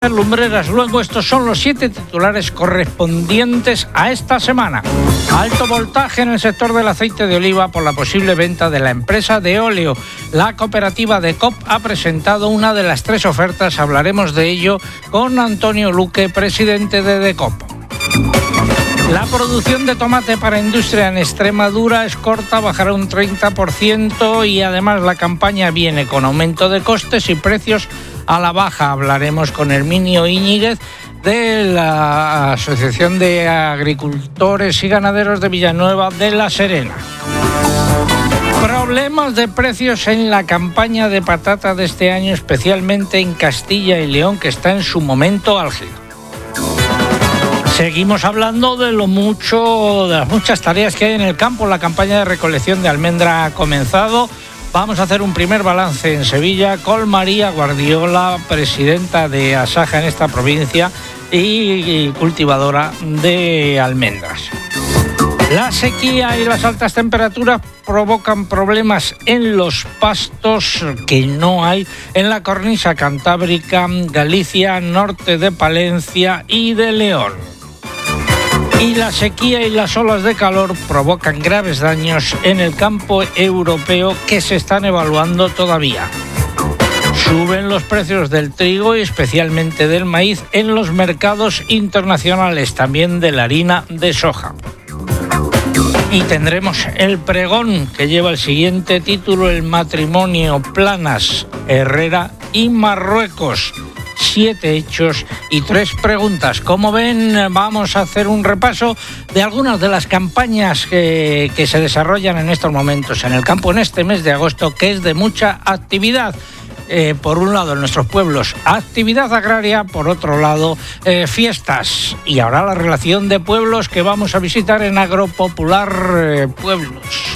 Placer Lumbreras. Luego estos son los 7 titulares correspondientes a esta semana. Alto voltaje en el sector del aceite de oliva por la posible venta de la empresa de óleo. La cooperativa DECOP ha presentado una de las 3 ofertas. Hablaremos de ello con Antonio Luque, presidente de DECOP. La producción de tomate para industria en Extremadura es corta, bajará un 30% y además la campaña viene con aumento de costes y precios a la baja. Hablaremos con Herminio Íñiguez de la Asociación de Agricultores y Ganaderos de Villanueva de la Serena. Problemas de precios en la campaña de patata de este año, especialmente en Castilla y León, que está en su momento álgido. Seguimos hablando de las muchas tareas que hay en el campo. La campaña de recolección de almendra ha comenzado. Vamos a hacer un primer balance en Sevilla con María Guardiola, presidenta de Asaja en esta provincia y cultivadora de almendras. La sequía y las altas temperaturas provocan problemas en los pastos que no hay en la cornisa cantábrica, Galicia, norte de Palencia y de León. Y la sequía y las olas de calor provocan graves daños en el campo europeo que se están evaluando todavía. Suben los precios del trigo y especialmente del maíz en los mercados internacionales, también de la harina de soja. Y tendremos el pregón que lleva el siguiente título, el matrimonio Planas, Herrera y Marruecos. 7 hechos y 3 preguntas. Como ven, vamos a hacer un repaso de algunas de las campañas que se desarrollan en estos momentos en el campo en este mes de agosto, que es de mucha actividad. Por un lado, en nuestros pueblos, actividad agraria, por otro lado, fiestas. Y ahora la relación de pueblos que vamos a visitar en Agropopular Pueblos.